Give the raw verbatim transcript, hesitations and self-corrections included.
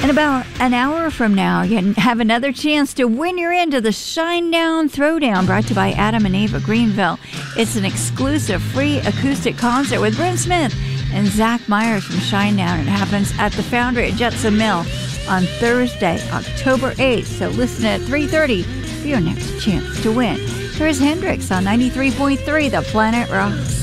In about an hour from now, you have another chance to win your into the Shinedown Throwdown, brought to you by Adam and Ava Greenville. It's an exclusive free acoustic concert with Bryn Smith and Zach Myers from Shinedown. It happens at the Foundry at Jetson Mill on Thursday, October eighth. So listen at three thirty for your next chance to win. Here's Hendrix on ninety-three point three, The Planet Rocks.